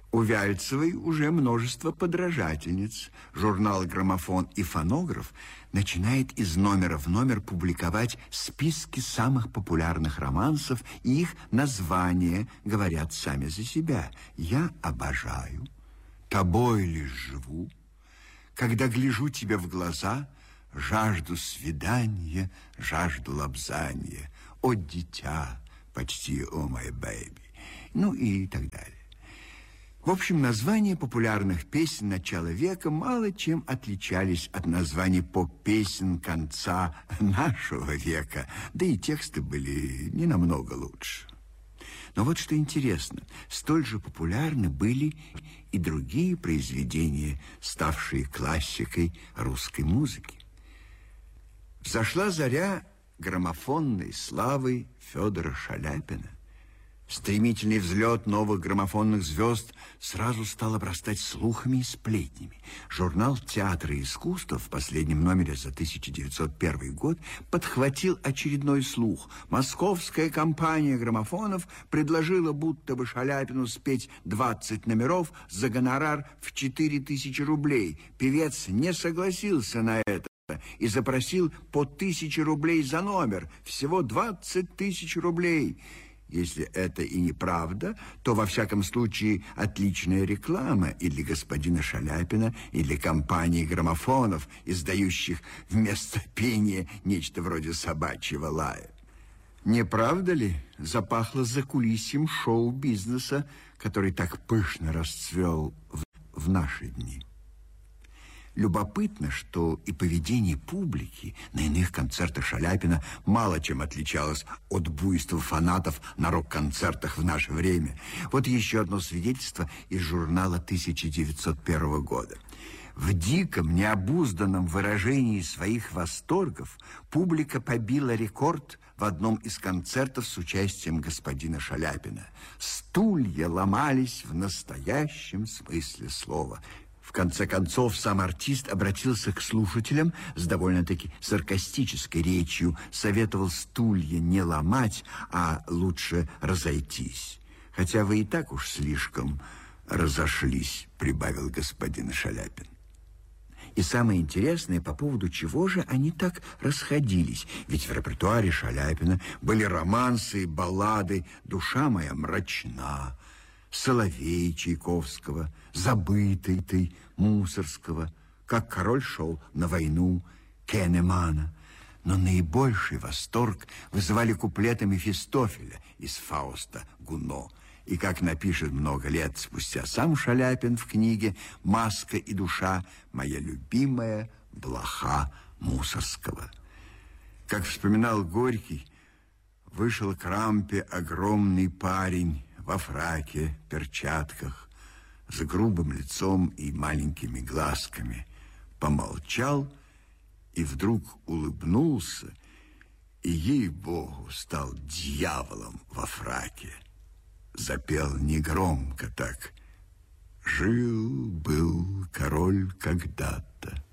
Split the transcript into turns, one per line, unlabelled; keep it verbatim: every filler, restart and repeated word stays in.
У Вяльцевой уже множество подражательниц. Журнал «Граммофон» и «Фонограф» начинает из номера в номер публиковать списки самых популярных романсов, и их названия говорят сами за себя. «Я обожаю», «Тобой лишь живу», «Когда гляжу тебе в глаза», «Жажду свидания, жажду лобзания», «О, дитя», «Почти, о, мой бэйби», ну и так далее. В общем, названия популярных песен начала века мало чем отличались от названий поп-песен конца нашего века, да и тексты были не намного лучше. Но вот что интересно, столь же популярны были и другие произведения, ставшие классикой русской музыки. Взошла заря граммофонной славы Федора Шаляпина. Стремительный взлет новых граммофонных звезд сразу стал обрастать слухами и сплетнями. Журнал «Театр и искусство» в последнем номере за тысяча девятьсот первый год подхватил очередной слух. Московская компания граммофонов предложила будто бы Шаляпину спеть двадцать номеров за гонорар в четыре тысячи рублей. Певец не согласился на это и запросил по тысяче рублей за номер. Всего двадцать тысяч рублей. Если это и неправда, то, во всяком случае, отличная реклама и для господина Шаляпина, и для компании граммофонов, издающих вместо пения нечто вроде собачьего лая. Не правда ли, запахло закулисьем шоу-бизнеса, который так пышно расцвел в, в наши дни? Любопытно, что и поведение публики на иных концертах Шаляпина мало чем отличалось от буйства фанатов на рок-концертах в наше время. Вот еще одно свидетельство из журнала тысяча девятьсот первого года. В диком, необузданном выражении своих восторгов публика побила рекорд в одном из концертов с участием господина Шаляпина. Стулья ломались в настоящем смысле слова. В конце концов, сам артист обратился к слушателям с довольно-таки саркастической речью, советовал стулья не ломать, а лучше разойтись. «Хотя вы и так уж слишком разошлись», — прибавил господин Шаляпин. И самое интересное, по поводу чего же они так расходились. Ведь в репертуаре Шаляпина были романсы и баллады «Душа моя мрачна», «Соловей» Чайковского, «Забытый ты» Мусорского, «Как король шел на войну» Кенемана. Но наибольший восторг вызывали куплеты Мефистофеля из «Фауста» Гуно. И, как напишет много лет спустя сам Шаляпин в книге «Маска и душа», моя любимая блоха Мусорского. Как вспоминал Горький, вышел к рампе огромный парень во фраке, перчатках, с грубым лицом и маленькими глазками, помолчал и вдруг улыбнулся, и, ей-богу, стал дьяволом во фраке. Запел негромко так: «Жил-был король когда-то».